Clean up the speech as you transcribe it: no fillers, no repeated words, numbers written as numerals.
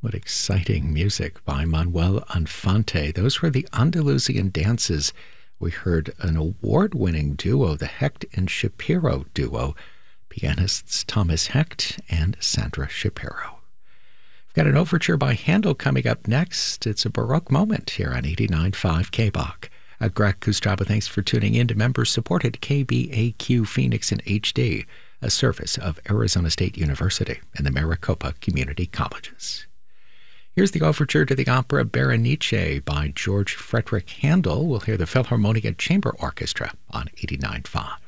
What exciting music by Manuel Infante. Those were the Andalusian dances. We heard an award-winning duo, the Hecht and Shapiro duo, pianists Thomas Hecht and Sandra Shapiro. We've got an overture by Handel coming up next. It's a Baroque moment here on 89.5 KBOK. Greg Kustraba, thanks for tuning in to members-supported KBAQ Phoenix in HD, a service of Arizona State University and the Maricopa Community Colleges. Here's the overture to the opera Berenice by George Frederick Handel. We'll hear the Philharmonia Chamber Orchestra on 89.5.